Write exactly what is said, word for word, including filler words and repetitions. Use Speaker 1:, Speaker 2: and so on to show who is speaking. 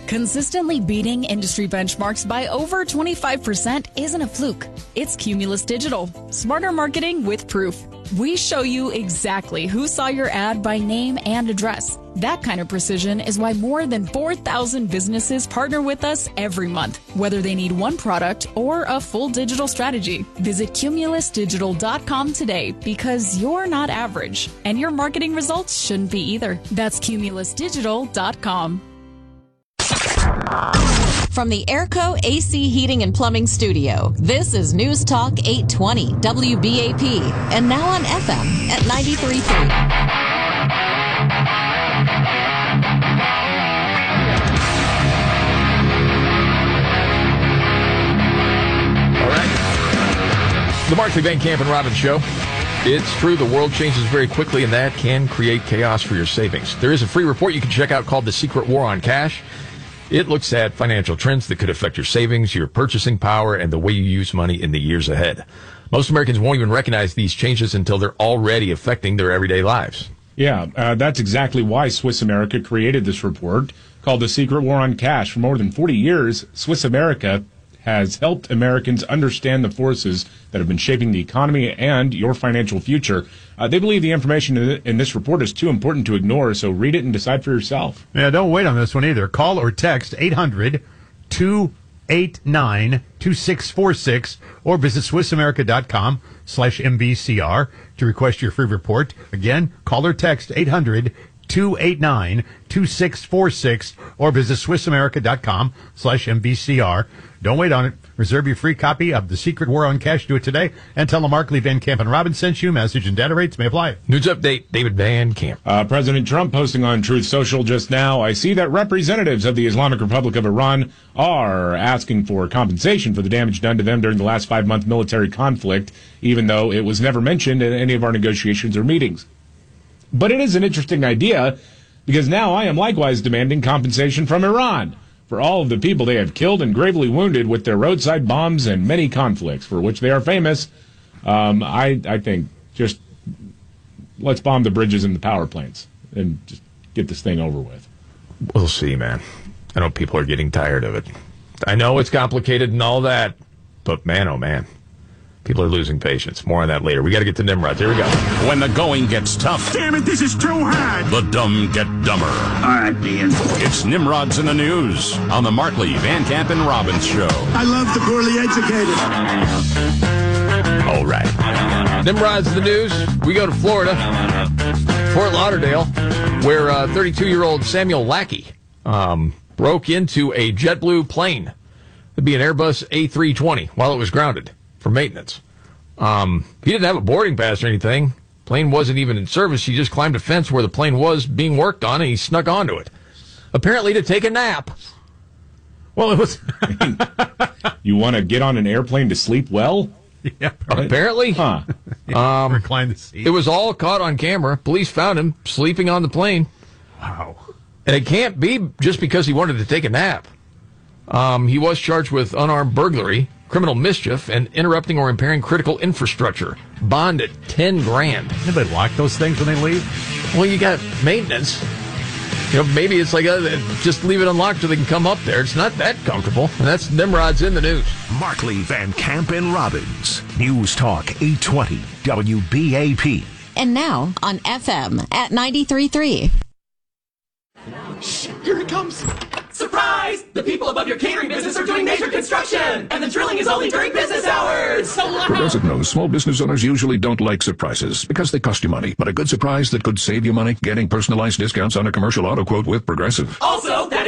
Speaker 1: Consistently beating industry benchmarks by over twenty-five percent isn't a fluke. It's Cumulus Digital. Smarter marketing with proof. We show you exactly who saw your ad by name and address. That kind of precision is why more than four thousand businesses partner with us every month, whether they need one product or a full digital strategy. Visit cumulus digital dot com today because you're not average, and your marketing results shouldn't be either. That's cumulus digital dot com.
Speaker 2: From the Airco A C Heating and Plumbing Studio, this is News Talk eight twenty W B A P, and now on F M at ninety-three point three.
Speaker 3: All right. The Markley, Van Camp, and Robbins Show. It's true, the world changes very quickly, and that can create chaos for your savings. There is a free report you can check out called The Secret War on Cash. It looks at financial trends that could affect your savings, your purchasing power, and the way you use money in the years ahead. Most Americans won't even recognize these changes until they're already affecting their everyday lives.
Speaker 4: Yeah, uh, that's exactly why Swiss America created this report called The Secret War on Cash. For more than forty years, Swiss America has helped Americans understand the forces that have been shaping the economy and your financial future. Uh, they believe the information in this report is too important to ignore, so read it and decide for yourself.
Speaker 5: Yeah, don't wait on this one either. Call or text eight hundred two eight nine two six four six or visit swiss america dot com slash M V C R to request your free report. Again, call or text eight hundred two eight nine two six four six or visit swiss america dot com slash M V C R. Don't wait on it. Reserve your free copy of The Secret War on Cash. Do it today. And tell them Markley, Van Camp, and Robbins sent you. Message and data rates may apply.
Speaker 3: News update, David Van Camp.
Speaker 4: Uh, President Trump posting on Truth Social just now, I see that representatives of the Islamic Republic of Iran are asking for compensation for the damage done to them during the last five-month military conflict, even though it was never mentioned in any of our negotiations or meetings. But it is an interesting idea, because now I am likewise demanding compensation from Iran for all of the people they have killed and gravely wounded with their roadside bombs and many conflicts for which they are famous. Um, I, I think just let's bomb the bridges and the power plants and just get this thing over with.
Speaker 3: We'll see, man. I know people are getting tired of it. I know it's complicated and all that, but man, oh man. People are losing patience. More on that later. We got to get to Nimrod. Here we go.
Speaker 6: When the going gets tough.
Speaker 7: Damn it, this is too hard.
Speaker 6: The dumb get dumber.
Speaker 7: All right, Ian.
Speaker 6: It's Nimrod's in the News on the Markley, Van Camp, and Robbins Show.
Speaker 7: I love the poorly educated.
Speaker 3: All right. Nimrod's in the News. We go to Florida, Fort Lauderdale, where uh, thirty-two-year-old Samuel Lackey um, broke into a JetBlue plane. It'd be an Airbus A three twenty while it was grounded for maintenance. Um, he didn't have a boarding pass or anything. Plane wasn't even in service. He just climbed a fence where the plane was being worked on, and he snuck onto it. Apparently to take a nap.
Speaker 4: Well, it was... You want to get on an airplane to sleep well?
Speaker 5: Yeah,
Speaker 3: right. Apparently.
Speaker 4: Huh.
Speaker 5: Um, Recline the seat.
Speaker 3: It was all caught on camera. Police found him sleeping on the plane.
Speaker 5: Wow.
Speaker 3: And it can't be just because he wanted to take a nap. Um, he was charged with unarmed burglary, criminal mischief, and interrupting or impairing critical infrastructure. Bond at ten grand.
Speaker 5: Anybody lock those things when they leave?
Speaker 3: Well, you got maintenance. You know, maybe it's like, uh, just leave it unlocked so they can come up there. It's not that comfortable. And that's Nimrod's in the News.
Speaker 8: Markley, Van Camp, and Robbins. News Talk eight twenty W B A P.
Speaker 2: And now on F M at ninety-three point three.
Speaker 9: Shh, here he comes. Surprise! The people above your catering business are doing major construction, and the drilling is only during business hours. So loud.
Speaker 10: Who doesn't know small business owners usually don't like surprises because they cost you money. But a good surprise that could save you money, getting personalized discounts on a commercial auto quote with Progressive.
Speaker 9: Also, that